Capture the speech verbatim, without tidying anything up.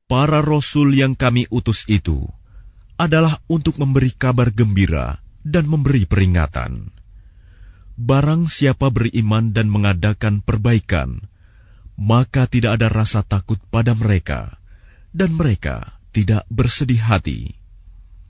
Para rasul yang kami utus itu adalah untuk memberi kabar gembira dan memberi peringatan. Barang siapa beriman dan mengadakan perbaikan, maka tidak ada rasa takut pada mereka, dan mereka tidak bersedih hati.